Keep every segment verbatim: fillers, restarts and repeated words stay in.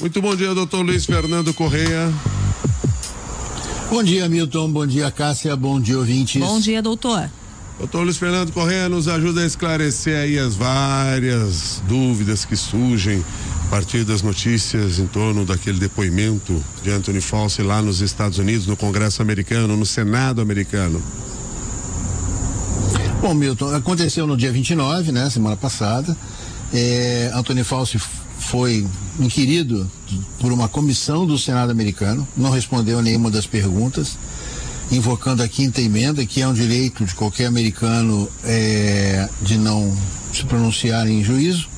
Muito bom dia, doutor Luiz Fernando Correia. Bom dia, Milton. Bom dia, Cássia. Bom dia, ouvintes. Bom dia, doutor. Doutor Luiz Fernando Correia nos ajuda a esclarecer aí as várias dúvidas que surgem a partir das notícias em torno daquele depoimento de Anthony Fauci lá nos Estados Unidos, no Congresso americano, no Senado americano. Bom, Milton, aconteceu no dia vinte e nove, né, semana passada. É, Anthony Fauci foi inquirido por uma comissão do Senado americano, não respondeu a nenhuma das perguntas, invocando a quinta emenda, que é um direito de qualquer americano é, de não se pronunciar em juízo.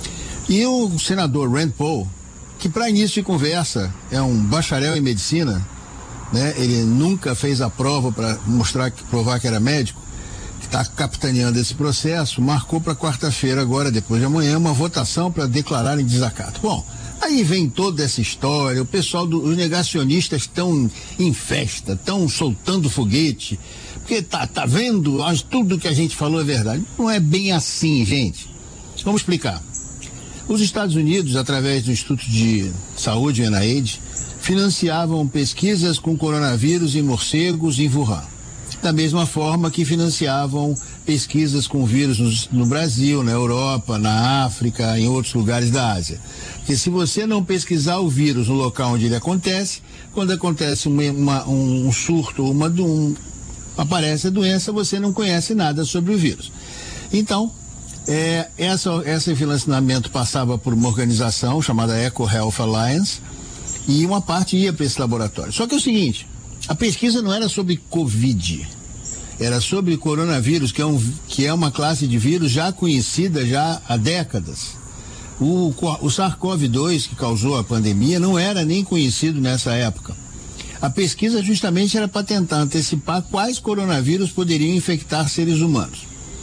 E o senador Rand Paul, que para início de conversa é um bacharel em medicina, né, ele nunca fez a prova para mostrar, provar que era médico, que está capitaneando esse processo, marcou para quarta-feira agora, depois de amanhã, uma votação para declarar em desacato. Bom, aí vem toda essa história, o pessoal dos negacionistas estão em festa, estão soltando foguete, porque tá, tá vendo, tudo que a gente falou é verdade. Não é bem assim, gente. Vamos explicar. Os Estados Unidos, através do Instituto de Saúde, o N I H, financiavam pesquisas com coronavírus em morcegos em Wuhan. Da mesma forma que financiavam pesquisas com vírus no, no Brasil, na Europa, na África, em outros lugares da Ásia. Porque se você não pesquisar o vírus no local onde ele acontece, quando acontece uma, uma, um, um surto, uma, um, aparece a doença, você não conhece nada sobre o vírus. Então, é, essa, esse financiamento passava por uma organização chamada Eco Health Alliance e uma parte ia para esse laboratório. Só que é o seguinte, a pesquisa não era sobre Covid, era sobre coronavírus, que é, um, que é uma classe de vírus já conhecida já há décadas. O, o SARS-CoV dois, que causou a pandemia, não era nem conhecido nessa época. A pesquisa justamente era para tentar antecipar quais coronavírus poderiam infectar seres humanos.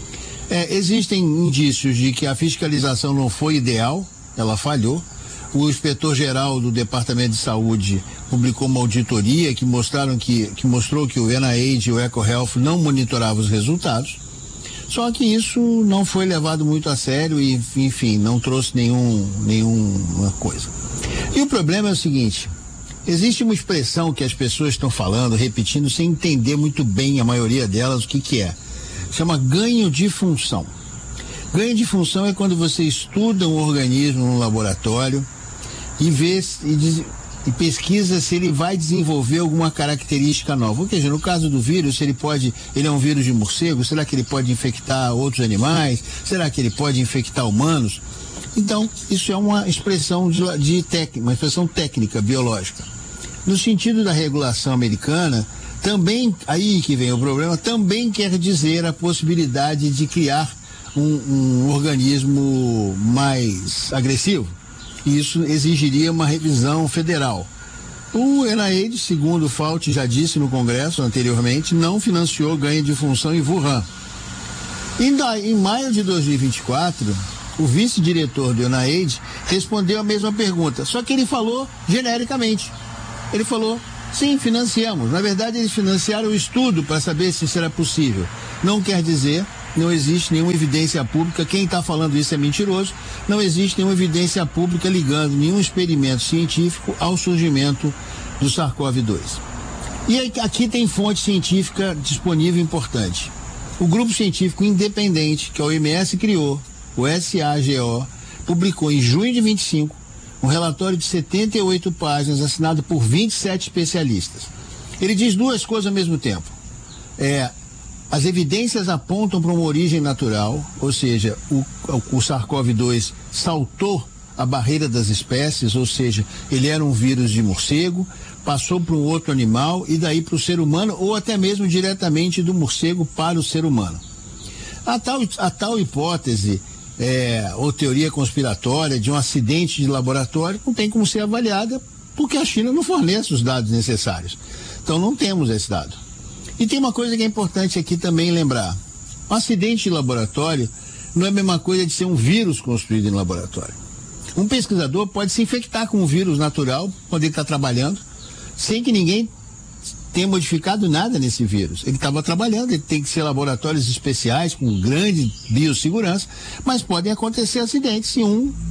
É, existem indícios de que a fiscalização não foi ideal, ela falhou. O inspetor-geral do Departamento de Saúde publicou uma auditoria que, mostraram que, que mostrou que o N I H e o EcoHealth não monitoravam os resultados. Só que isso não foi levado muito a sério e, enfim, não trouxe nenhum, nenhuma coisa. E o problema é o seguinte, existe uma expressão que as pessoas estão falando, repetindo, sem entender muito bem, a maioria delas, o que que é. Chama ganho de função. Ganho de função é quando você estuda um organismo no laboratório e vê e, diz, e pesquisa se ele vai desenvolver alguma característica nova. Ou seja, no caso do vírus, se ele pode, ele é um vírus de morcego, será que ele pode infectar outros animais? Será que ele pode infectar humanos? Então, isso é uma expressão de, de tec, uma expressão técnica, biológica. No sentido da regulação americana, também, aí que vem o problema, também quer dizer a possibilidade de criar um, um organismo mais agressivo. E isso exigiria uma revisão federal. O N I H, segundo o Fauci já disse no Congresso anteriormente, não financiou ganho de função em Wuhan. Em, em maio de dois mil e vinte e quatro, o vice-diretor do N I H respondeu a mesma pergunta, só que ele falou genericamente. Ele falou, sim, financiamos. Na verdade, eles financiaram o estudo para saber se isso era possível. Não quer dizer, não existe nenhuma evidência pública, quem está falando isso é mentiroso, não existe nenhuma evidência pública ligando nenhum experimento científico ao surgimento do SARS-CoV dois. E aqui tem fonte científica disponível importante. O grupo científico independente que a O M S criou, o S A G O, publicou em junho de vinte e cinco um relatório de setenta e oito páginas assinado por vinte e sete especialistas. Ele diz duas coisas ao mesmo tempo. É, as evidências apontam para uma origem natural, ou seja, o, o SARS-CoV dois saltou a barreira das espécies, ou seja, ele era um vírus de morcego, passou para um outro animal e daí para o ser humano, ou até mesmo diretamente do morcego para o ser humano. A tal, a tal hipótese É, ou teoria conspiratória de um acidente de laboratório não tem como ser avaliada porque a China não fornece os dados necessários. Então não temos esse dado. E tem uma coisa que é importante aqui também lembrar. Um acidente de laboratório não é a mesma coisa de ser um vírus construído em laboratório. Um pesquisador pode se infectar com um vírus natural, quando ele está trabalhando, sem que ninguém tenha modificado nada nesse vírus. Ele estava trabalhando, ele tem que ser laboratórios especiais, com grande biossegurança, mas podem acontecer acidentes se um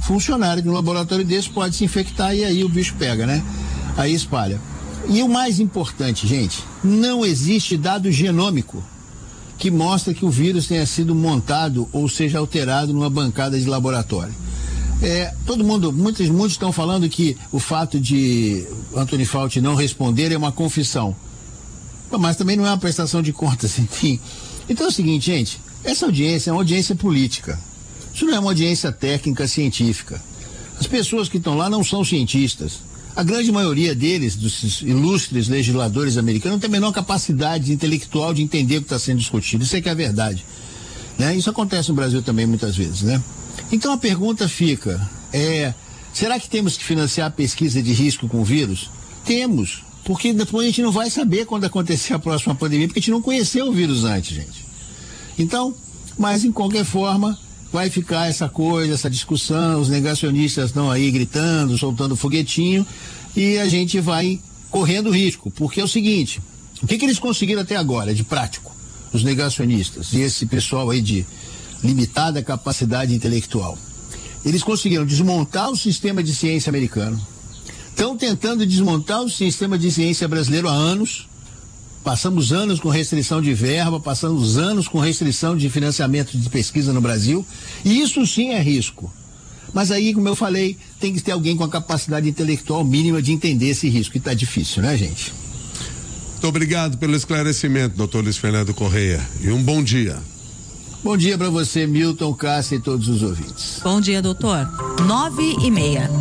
funcionário de um laboratório desse pode se infectar e aí o bicho pega, né? Aí espalha. E o mais importante, gente, não existe dado genômico que mostra que o vírus tenha sido montado ou seja alterado numa bancada de laboratório. É, todo mundo, muitos, muitos estão falando que o fato de Anthony Fauci não responder é uma confissão. Mas também não é uma prestação de contas, enfim. Então é o seguinte, gente, essa audiência é uma audiência política. Isso não é uma audiência técnica científica. As pessoas que estão lá não são cientistas. A grande maioria deles, dos ilustres legisladores americanos, não tem a menor capacidade intelectual de entender o que está sendo discutido. Isso é que é a verdade. Né? Isso acontece no Brasil também muitas vezes, né? Então a pergunta fica, é, será que temos que financiar a pesquisa de risco com o vírus? Temos, porque depois a gente não vai saber quando acontecer a próxima pandemia, porque a gente não conheceu o vírus antes, gente. Então, mas em qualquer forma, vai ficar essa coisa, essa discussão, os negacionistas estão aí gritando, soltando foguetinho, e a gente vai correndo risco, porque é o seguinte, o que, que eles conseguiram até agora, de prático, os negacionistas, e esse pessoal aí de limitada capacidade intelectual? Eles conseguiram desmontar o sistema de ciência americano, estão tentando desmontar o sistema de ciência brasileiro há anos. Passamos anos com restrição de verba, passamos anos com restrição de financiamento de pesquisa no Brasil, e isso sim é risco. Mas aí, como eu falei, tem que ter alguém com a capacidade intelectual mínima de entender esse risco, e tá difícil, né, gente? Muito obrigado pelo esclarecimento, doutor Luiz Fernando Correia, e um bom dia. Bom dia para você, Milton, Cássia e todos os ouvintes. Bom dia, doutor. Nove e meia.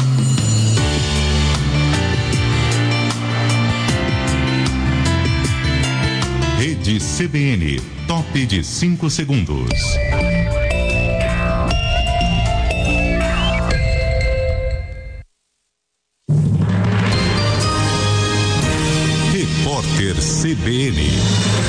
Rede C B N, top de cinco segundos. Repórter C B N.